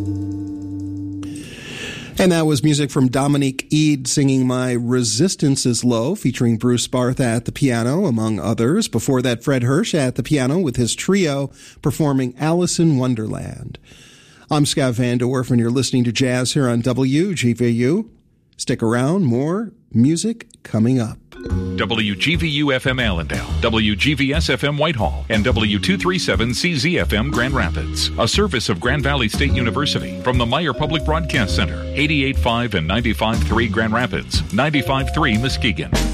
And that was music from Dominique Eade singing My Resistance is Low, featuring Bruce Barth at the piano, among others. Before that, Fred Hirsch at the piano with his trio performing Alice in Wonderland. I'm Scott Van Dorf, and you're listening to Jazz here on WGVU. Stick around, more music coming up. WGVU-FM Allendale, WGVS-FM Whitehall, and W237-CZ-FM Grand Rapids. A service of Grand Valley State University from the Meyer Public Broadcast Center, 88.5 and 95.3 Grand Rapids, 95.3 Muskegon.